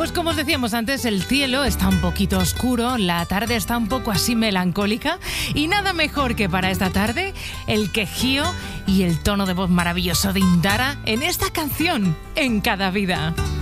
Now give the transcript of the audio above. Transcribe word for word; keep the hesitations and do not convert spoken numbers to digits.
Pues como os decíamos antes, el cielo está un poquito oscuro, la tarde está un poco así melancólica y nada mejor que para esta tarde el quejío y el tono de voz maravilloso de Indara en esta canción, En cada vida.